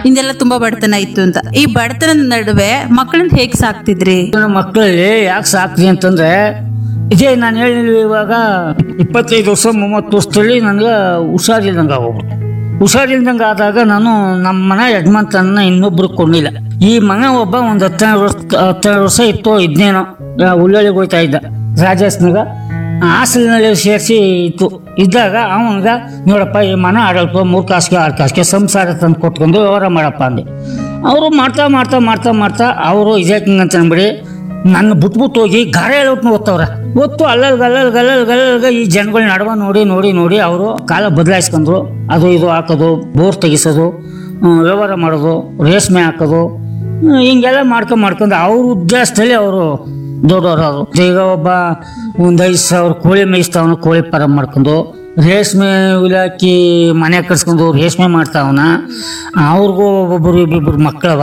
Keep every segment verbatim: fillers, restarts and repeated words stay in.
ಹಿಂದೆಲ್ಲ ತುಂಬಾ ಬಡತನ ಇತ್ತು ಅಂತ. ಈ ಬಡತನದ ನಡುವೆ ಮಕ್ಕಳನ್ನ ಹೇಗ್ ಸಾಕ್ತಿದ್ರಿ? ಮಕ್ಕಳಲ್ಲಿ ಯಾಕೆ ಸಾಕ್ರಿ ಅಂತಂದ್ರೆ ಇದೇ ನಾನು ಹೇಳಿಲ್ವ ಇವಾಗ ಇಪ್ಪತ್ತೈದು ವರ್ಷ ಮೂವತ್ತು ವರ್ಷದಲ್ಲಿ ನನಗೆ ಹುಷಾರಿಲ್ದಂಗೆ ಆಗೋಗ್ಬಿಟ್ಟು ಹುಷಾರಿಲ್ದಂಗೆ ಆದಾಗ ನಾನು ನಮ್ಮ ಮನೆ ಯಜಮಾನ್ತನ ಇನ್ನೊಬ್ರು ಕೊಂಡಿಲ್ಲ. ಈ ಮನೆ ಒಬ್ಬ ಒಂದು ಹತ್ತೆರಡು ವರ್ಷ ಹತ್ತೆರಡು ವರ್ಷ ಇತ್ತು ಇದ್ನೇನೋ ಉಳ್ಳೊಳ್ಳಿಗೆ ಹೋಗ್ತಾ ಇದ್ದ ರಾಜೇಶ್ನಾಗ ಹಾಸ್ಟೆಲ್ನಲ್ಲಿ ಸೇರಿಸಿ ಇತ್ತು ಇದ್ದಾಗ ಅವನಿಗೆ ನೋಡಪ್ಪ ಈ ಮನೆ ಆಡಲ್ಪ ಮೂರು ಕಾಸಿಗೆ ಆರು ಕಾಸಿಗೆ ಸಂಸಾರ ತಂದು ಕೊಟ್ಕೊಂಡು ವ್ಯವಹಾರ ಮಾಡಪ್ಪ ಅಂದೆ. ಅವರು ಮಾಡ್ತಾ ಮಾಡ್ತಾ ಮಾಡ್ತಾ ಮಾಡ್ತಾ ಅವರು ಇದೇ ಅಂತ ಅಂದ್ಬಿಡಿ ನನ್ನ ಬಿಟ್ಬಿಟ್ಟು ಹೋಗಿ ಗಾರೆ ಹೇಳ್ಬಿಟ್ಟು ಓದ್ತವ್ರ ಒತ್ತು ಅಲ್ಲಲ್ ಗಲ್ಲಲ್ ಗಲ್ಲಲ್ ಗಲ್ಲಲ್ಗ ಈ ಜನಗಳ ನಡುವ ನೋಡಿ ನೋಡಿ ನೋಡಿ ಅವರು ಕಾಲ ಬದಲಾಯಿಸ್ಕೊಂಡ್ರು. ಅದು ಇದು ಹಾಕೋದು, ಬೋರ್ ತೆಗಿಸೋದು, ವ್ಯವಹಾರ ಮಾಡೋದು, ರೇಷ್ಮೆ ಹಾಕೋದು, ಹಿಂಗೆಲ್ಲ ಮಾಡ್ಕೊಂಡು ಮಾಡ್ಕೊಂಡು ಅವ್ರ ಉದ್ದೇಶದಲ್ಲಿ ಅವರು ದೊಡ್ಡವರು. ಈಗ ಒಬ್ಬ ಒಂದು ಐದು ಸಾವಿರ ಕೋಳಿ ಮೇಯಿಸ್ತಾವನ, ಕೋಳಿ ಫಾರಂ ಮಾಡ್ಕೊಂಡು ರೇಷ್ಮೆ ಇಲಾಖೆ ಮನೆ ಕಟ್ಸ್ಕೊಂಡು ರೇಷ್ಮೆ ಮಾಡ್ತಾವನ. ಅವ್ರಿಗೂ ಒಬ್ಬೊಬ್ಬರು ಇಬ್ಬಿಬ್ಬರು ಮಕ್ಕಳವ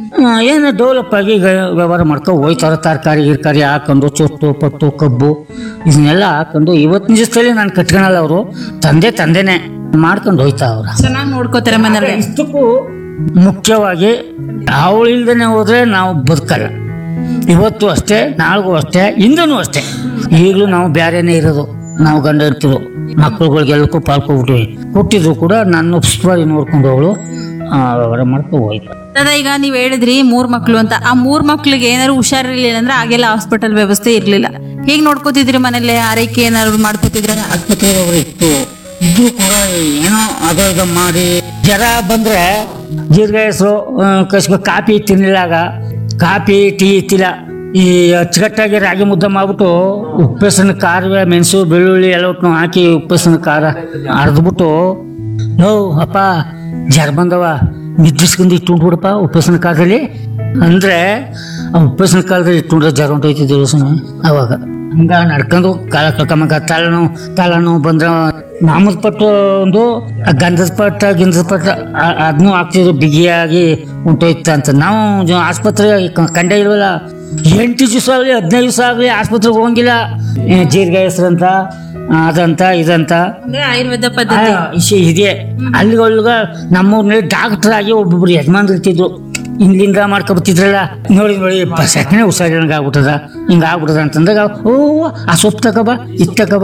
ಏನು ಡೆವಲಪ್ ಆಗಿ ವ್ಯವಹಾರ ಮಾಡ್ಕೊಂಡು ಹೋಯ್ತಾರ. ತರಕಾರಿ ಗಿರ್ಕಾರಿ ಹಾಕೊಂಡು ಚೊಟ್ಟು ಪಟ್ಟು ಕಬ್ಬು ಇದನ್ನೆಲ್ಲ ಹಾಕೊಂಡು ಇವತ್ತಿನ ದಿವಸದಲ್ಲಿ ನಾನು ಕಟ್ಕೊಳಲ್ಲ. ಅವರು ತಂದೆ ತಂದೆನೆ ಮಾಡ್ಕೊಂಡು ಹೋಯ್ತಾ ಅವ್ರ ಚೆನ್ನಾಗಿ ನೋಡ್ಕೋತಾರೆ ಮನೇಲಿ. ಇಷ್ಟಕ್ಕೂ ಮುಖ್ಯವಾಗಿ ಅವಳು ಇಲ್ದೇನೆ ಹೋದ್ರೆ ನಾವು ಬದುಕಲ್ಲ. ಇವತ್ತು ಅಷ್ಟೇ, ನಾಳೆಗೂ ಅಷ್ಟೇ, ಹಿಂದೂ ಅಷ್ಟೇ. ಈಗಲೂ ನಾವು ಬೇರೆನೇ ಇರೋದು. ನಾವು ಗಂಡ ಇರ್ತಿರೋ ಮಕ್ಕಳುಗಳಿಗೆಲ್ಲಕ್ಕೂ ಪಾಲ್ಕೊಬಿಟ್ವಿ. ಕೊಟ್ಟಿದ್ರು ಕೂಡ ನನ್ನ ಉಸ್ವಾರಿ ನೋಡ್ಕೊಂಡು ಅವಳು ವ್ಯವಹಾರ ಮಾಡ್ಕೊಂಡು ಹೋಯ್ತು. ಅದ ಈಗ ನೀವ್ ಹೇಳಿದ್ರಿ ಮೂರ್ ಮಕ್ಳು ಅಂತ. ಆ ಮೂರ್ ಮಕ್ಳಿಗೆ ಏನಾದ್ರು ಹುಷಾರಿರ್ಲಿಲ್ಲ ಅಂದ್ರೆ ಆಗೆಲ್ಲ ಹಾಸ್ಪಿಟಲ್ ವ್ಯವಸ್ಥೆ ಇರ್ಲಿಲ್ಲ. ಹೇಗ್ ನೋಡ್ಕೋತಿದ್ರಿ ಮನೇಲಿ? ಆರೈಕೆ ಏನಾದ್ರು ಮಾಡ್ಕೋತಿದ್ರ? ಆಸ್ಪತ್ರೆ ಇತ್ತು ಇದ್ರು ಕೂಡ ಏನೋ ಅದ ಇದು ಮಾಡಿ ಜ್ವರ ಬಂದ್ರೆ ಜೀರಿಗೆ ಹೆಸರು ಕಸ್ಬ ಕಾಫಿ ತಿನ್ನಲಾಗ ಕಾಫಿ ಟೀ ಇತ್ತಿಲ್ಲ. ಈ ಅಚ್ಚುಕಟ್ಟಾಗಿ ರಾಗಿ ಮುದ್ದೆ ಮಾಡ್ಬಿಟ್ಟು ಉಪ್ಪೆಸನ ಖಾರವೇ ಮೆಣಸು ಬೆಳ್ಳುಳ್ಳಿ ಎಲ್ಲವನ್ನೂ ಹಾಕಿ ಉಪ್ಪೆಸನ ಖಾರ ಅರ್ದ್ಬಿಟ್ಟು ನೋ ಅಪ್ಪ ಜ್ವರ ಬಂದವ ನಿದ್ರಿಸ್ಕೊಂಡು ಇಟ್ಟು ಬಿಡಪ್ಪ ಉಪ್ಪೆಸನ ಖಾರದಲ್ಲಿ ಅಂದ್ರೆ ಆ ಉಪ್ಪೆಸನ ಕಾಲದಲ್ಲಿ ಇಟ್ಟುಂಡ್ರೆ ಜ್ವರ ಹೊಂಟೋಯ್ತಿದ್ದೆ ಸುಮ್ಮನೆ. ಅವಾಗ ಹಂಗ ನಡ್ಕೊಂಡು ಕಾಲ ಕಳ್ಕೊಂಬ ತಲೆನೋವು ತಲೆನೋವು ಬಂದ್ರೆ ನಾಮದ ಪಟ್ಟು ಒಂದು ಗಂಧದ ಪಟ್ಟ ಗಿಂಧದ ಪಟ್ಟ ಅದನ್ನೂ ಹಾಕ್ತಿದ್ರು ಬಿಗಿಯಾಗಿ ಉಂಟೋಯ್ತ ಅಂತ. ನಾವು ಆಸ್ಪತ್ರೆ ಕಂಡೇ ಇಲ್ವಲ್ಲ. ಎಂಟು ದಿವಸ ಆಗಲಿ ಹದಿನೈದು ದಿವಸ ಆಗಲಿ ಆಸ್ಪತ್ರೆಗೆ ಹೋಗಂಗಿಲ್ಲ. ಜೀರಿಗೆ ಹೆಸರಂತ ಅದಂತ ಇದಂತ ಆಯುರ್ವೇದ ಪದ್ಧತಿ ಇದೆ. ಅಲ್ಲಿಗೊಳ್ಗ ನಮ್ಮೂರ್ನಲ್ಲಿ ಡಾಕ್ಟರ್ ಆಗಿ ಒಬ್ಬೊಬ್ರು ಯಜಮಾನ್ರು ಇರ್ತಿದ್ರು. ಹಿಂಗ್ಲಿಂದ ಮಾಡ್ಕೊಬತ್ತಿದ್ರಲ್ಲ ನೋಡಿ ನೋಡಿ ಸೆಕೆಂಡ್ ಹುಷಾರಿನಂಗೆ ಆಗ್ಬಿಟ್ಟದ ಹಿಂಗೆ ಆಗ್ಬಿಟ್ಟದ ಅಂತಂದಾಗ ಓ ಆ ಸೊಪ್ಪು ತಗೋಬ ಇದು ತಗೋಬ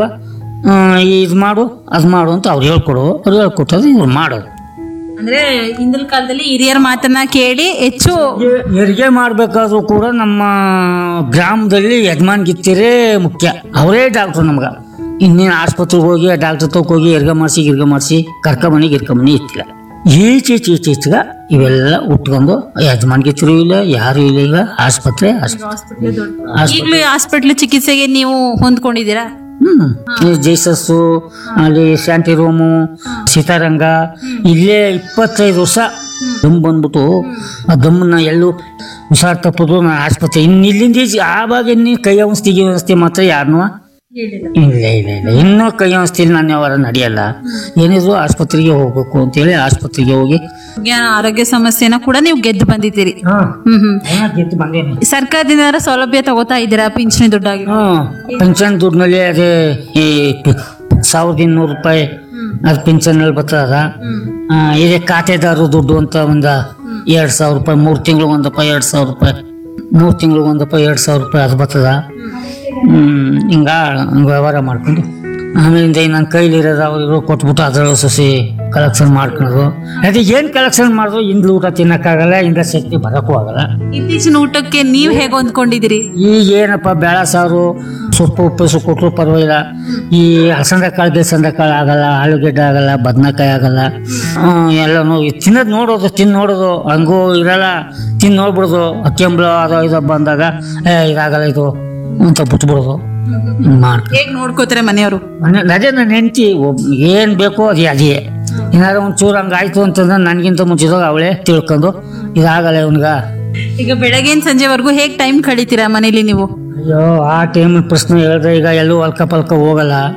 ಇದು ಮಾಡು ಅದು ಮಾಡು ಅಂತ ಅವ್ರು ಹೇಳ್ಕೊಡು. ಅವ್ರು ಹೇಳ್ಕೊಟ್ಟದು ಇವ್ರು ಮಾಡೋದು. ಅಂದ್ರೆ ಹಿಂದಿನ ಕಾಲದಲ್ಲಿ ಹಿರಿಯರ ಮಾತನ್ನ ಕೇಳಿ ಹೆಚ್ಚು ಹೆರಿಗೆ ಮಾಡ್ಬೇಕಾದ್ರೂ ಕೂಡ ನಮ್ಮ ಗ್ರಾಮದಲ್ಲಿ ಯಜಮಾನ್ಗಿತ್ತಿರೇ ಮುಖ್ಯ. ಅವರೇ ಡಾಕ್ಟ್ರು ನಮ್ಗ. ಇನ್ನೇನು ಆಸ್ಪತ್ರೆಗೆ ಹೋಗಿ ಡಾಕ್ಟರ್ ತೋಕ್ ಹೋಗಿ ಹೆರ್ಗೆ ಮಾಡಿಸಿ ಗಿರ್ಗೆ ಮಾಡಿಸಿ ಕರ್ಕೊಂಬನಿ ಗಿರ್ಕೊಂಬನಿ ಇತ್ತಿಲ್ಲ. ಈಚೀಚೆ ಈಚೀಚೆಗ ಇವೆಲ್ಲ ಉಟ್ಕೊಂಡು ಯಜಮಾನ್ಗಿತ್ತಿರೂ ಇಲ್ಲ, ಯಾರು ಇಲ್ಲ. ಈಗ ಆಸ್ಪತ್ರೆ ಈಗಲೂ ಹಾಸ್ಪಿಟ್ಲ್ ಚಿಕಿತ್ಸೆಗೆ ನೀವು ಹೊಂದ್ಕೊಂಡಿದ್ದೀರಾ? ಹ್ಮ್ ಜೈಸಸ್ಸು ಅಲ್ಲಿ ಶಾಂತಿ ರೂಮು ಸೀತಾರಂಗ ಇಲ್ಲೇ ಇಪ್ಪತ್ತೈದು ವರ್ಷ ದಮ್ ಬಂದ್ಬಿಟ್ಟು ಆ ದಮ್ಮನ್ನ ಎಲ್ಲೂ ಹುಷಾರ್ ತಪ್ಪದು ನಾ ಆಸ್ಪತ್ರೆ ಇನ್ನು ಇಲ್ಲಿಂದ ಆವಾಗ ಇನ್ನು ಕೈ ಔಷಧಿ ಔಷಧಿ ಮಾತ್ರ ಯಾರನ್ನೂ ಇಲ್ಲ ಇಲ್ಲ ಇಲ್ಲ ಇನ್ನೂ ಕೈ ಔಷಧಿ ನಾನು ಯಾವಾರ ನಡೆಯಲ್ಲ. ಏನಿದ್ರು ಆಸ್ಪತ್ರೆಗೆ ಹೋಗ್ಬೇಕು ಅಂತೇಳಿ ಆಸ್ಪತ್ರೆಗೆ ಹೋಗಿ ಆರೋಗ್ಯ ಸಮಸ್ಯೆನ ಕೂಡ ನೀವು ಗೆದ್ದು ಬಂದಿದ್ದೀರಿ. ಹ್ಮ್ ಹ್ಮ್ ಸರ್ಕಾರದಿಂದ ಸೌಲಭ್ಯ ತಗೋತಾ ಇದ್ದೀರಾ? ಪಿಂಚಣಿ ದುಡ್ಡಾಗಿ? ಹ್ಮ್ ಪಿಂಚಣಿ ದುಡ್ಡಿನಲ್ಲಿ ಅದೇ ಈ ಸಾವಿರದ ಇನ್ನೂರು ರೂಪಾಯಿ ಅದು ಪಿಂಚಣಿಯಲ್ಲಿ ಬರ್ತದ. ಇದೇ ಖಾತೆದಾರರು ದುಡ್ಡು ಅಂತ ಒಂದ ಎರಡ್ ಸಾವಿರ ರೂಪಾಯಿ ಮೂರ್ ತಿಂಗಳಿಗೆ ಒಂದಪ್ಪ ಎರಡ್ ಸಾವಿರ ರೂಪಾಯಿ ಮೂರ್ ತಿಂಗಳಿಗೆ ಒಂದಪ್ಪ ಎರಡ್ ಸಾವಿರ ರೂಪಾಯಿ ಅದು ಬರ್ತದ. ಹ್ಮ್ ಹಿಂಗ ವ್ಯವಹಾರ ಮಾಡ್ಕೊಂಡು ಆಮೇಲಿಂದ ನನ್ನ ಕೈಲಿರೋದು ಅವ್ರಿಗೂ ಕೊಟ್ಬಿಟ್ಟು ಅದ್ರಲ್ಲೂ ಸಸಿ ಕಲೆಕ್ಷನ್ ಮಾಡ್ಕೊಳ್ಳೋದು. ಅದೇ ಏನ್ ಕಲೆಕ್ಷನ್ ಮಾಡಿದ್ರು ಇಂದ ಊಟ ತಿನ್ನಕ್ಕಾಗಲ್ಲ, ಇಂದ ಶಕ್ತಿ ಬರಕ್ಕೂ ಆಗಲ್ಲ. ಇತ್ತೀಚಿನ ಊಟಕ್ಕೆ ನೀವ್ ಹೇಗೆ ಹೊಂದ್ಕೊಂಡಿದ್ದೀರಿ? ಈಗ ಏನಪ್ಪ ಬೇಳೆ ಸಾರು ಸೊಪ್ಪು ಉಪ್ಪು ಕೊಟ್ಟರು ಪರವಾಗಿಲ್ಲ. ಈ ಅಲಸಂದೆ ಕಾಳು ಗೆಲ್ಸಂದೆ ಕಾಳು ಆಗಲ್ಲ, ಆಲೂಗೆಡ್ಡೆ ಆಗಲ್ಲ, ಬದನೆಕಾಯಿ ಆಗಲ್ಲ. ಎಲ್ಲನೂ ತಿನ್ನೋದು ನೋಡೋದು ತಿಂದು ನೋಡೋದು ಹಂಗೂ ಇರಲ್ಲ. ತಿಂದು ನೋಡ್ಬಿಡೋದು ಅಕ್ಕೆಂಬ್ಳು ಅದೋ ಇದೋ ಬಂದಾಗ ಏ ಇದಾಗಲ್ಲ ಇದು ಅಂತ ಬಿಟ್ಬಿಡೋದು. ಹೇಗ್ ನೋಡ್ಕೋತಾರೆ ಮನೆಯವರು? ಅದೇ ನನ್ನ ಹೆಂಡತಿ ಏನ್ ಬೇಕೋ ಅದೇ ಅದೇ. ಏನಾದ್ರು ಒಂದ್ ಚೂರು ಹಂಗ ಆಯ್ತು ಅಂತಂದ್ರೆ ನನ್ಗಿಂತ ಮುಂಚಿದಾಗ ಅವಳೇ ತಿಳ್ಕೊಂಡು ಇದಾಗಲ್ಲ ಇವನ್ಗ. ಈಗ ಬೆಳಗ್ಗೆ ಸಂಜೆವರೆಗೂ ಹೇಗ್ ಟೈಮ್ ಕಳೀತೀರಾ ಮನೇಲಿ ನೀವು? ಅಯ್ಯೋ ಆ ಟೈಮ್ ಪ್ರಶ್ನೆ ಹೇಳಿದ್ರೆ ಈಗ ಎಲ್ಲೂ ಅಲ್ಕ ಪಲ್ಕ ಹೋಗಲ್ಲ.